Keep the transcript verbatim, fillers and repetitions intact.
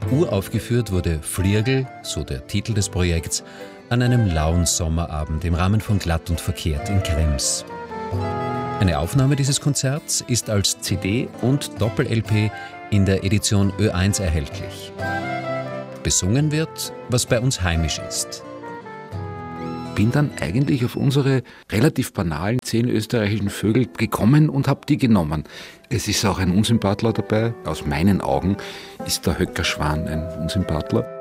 Uraufgeführt wurde Flirgel, so der Titel des Projekts, an einem lauen Sommerabend im Rahmen von Glatt und Verkehrt in Krems. Eine Aufnahme dieses Konzerts ist als C D und Doppel-L P in der Edition Ö eins erhältlich. Besungen wird, was bei uns heimisch ist. Bin dann eigentlich auf unsere relativ banalen zehn österreichischen Vögel gekommen und habe die genommen. Es ist auch ein Unsympathler dabei. Aus meinen Augen ist der Höckerschwan ein Unsympathler.